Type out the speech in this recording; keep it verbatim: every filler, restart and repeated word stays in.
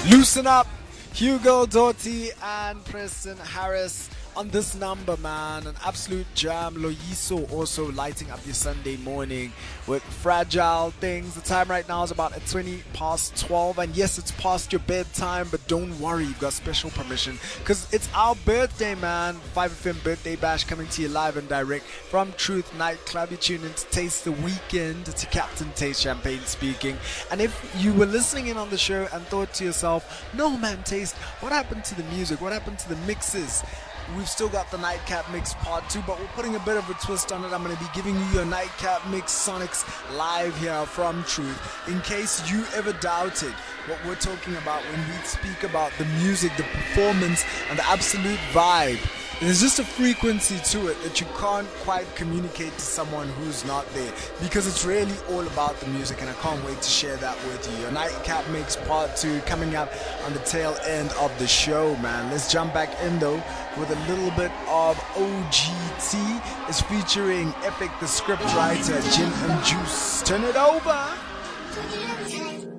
Loosen up, Hugo Doughty and Preston Harris on this number, man. An absolute jam. Loyiso also lighting up your Sunday morning with Fragile Things. The time right now is about at twenty past twelve, and yes, it's past your bedtime, but don't worry, you've got special permission because it's our birthday, man. five F M birthday bash coming to you live and direct from Truth Nightclub. You tune in to Taste the Weekend. It's Captain Taste Champagne speaking. And if you were listening in on the show and thought to yourself, no man, Taste, what happened to the music? What happened to the mixes? We've still got the Nightcap Mix Part two, but we're putting a bit of a twist on it. I'm going to be giving you your Nightcap Mix Sonics live here from Truth. In case you ever doubted what we're talking about when we speak about the music, the performance, and the absolute vibe, there's just a frequency to it that you can't quite communicate to someone who's not there, because it's really all about the music, and I can't wait to share that with you. Your Nightcap Mix Part two coming up on the tail end of the show, man. Let's jump back in though with a little bit of O G T. It's featuring Epic the script writer, Gin and Juice. Turn it over.